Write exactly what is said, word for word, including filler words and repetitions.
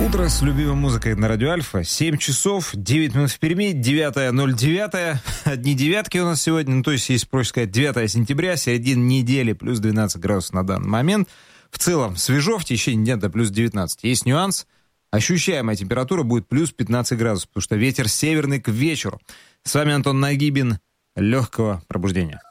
Утро с любимой музыкой на Радио Альфа. семь часов, девять минут в Перми, девятое ноль девятое. Одни девятки у нас сегодня, ну то есть, если проще сказать, девятое сентября, середина недели, плюс двенадцать градусов на данный момент. В целом, свежо, в течение дня до плюс девятнадцать. Есть нюанс. Ощущаемая температура будет плюс пятнадцать градусов, потому что ветер северный к вечеру. С вами Антон Нагибин. Легкого пробуждения.